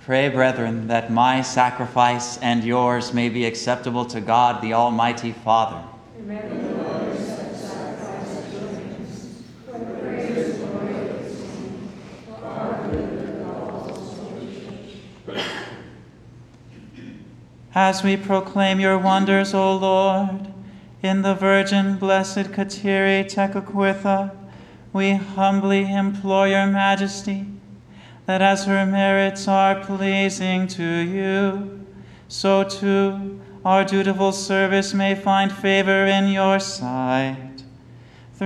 Pray, brethren, that my sacrifice and yours may be acceptable to God, the Almighty Father. Remember the Lord accept sacrifice at your hands, for the praise and glory of his name, for our good and all His holy Church. As we proclaim your wonders, O Lord, in the Virgin Blessed Kateri Tekakwitha, we humbly implore your majesty that as her merits are pleasing to you, so too our dutiful service may find favor in your sight.